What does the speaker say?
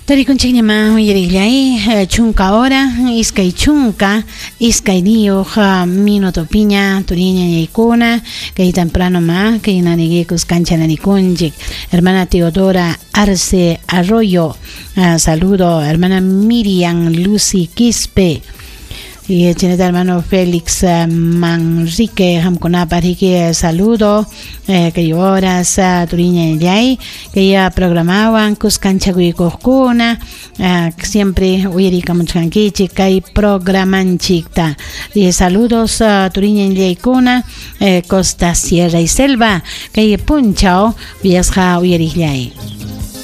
Tarikunchikñama uyarillay chunka hora iskay chunka iskay niyuq minuto piña turiña yaykuna kay temprano ma kay naniguikus kanchananikunchik hermana Teodora Arce Arroyo, saludo hermana Miriam Lucy Quispe y chineta hermano Félix Manrique Hamkunapa Rique, saludo que yo horas turiña yay que ya programaban Cuscanchaguicoscuna siempre uyerika muchkankichi kay programanchikta y saludos turiña yaykuna Costa Sierra y Selva que punchao viasja uyerillay.